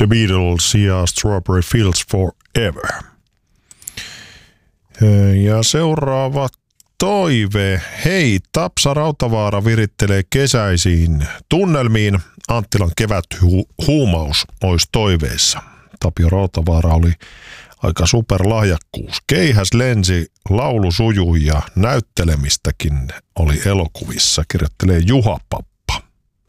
The Beatles ja Strawberry Fields Forever. Ja seuraava toive. Hei, Tapsa Rautavaara virittelee kesäisiin tunnelmiin. Anttilan keväthuumaus olisi toiveissa. Tapio Rautavaara oli aika superlahjakkuus. Keihäs lensi, laulu sujui ja näyttelemistäkin oli elokuvissa, kirjoittelee Juha Papu.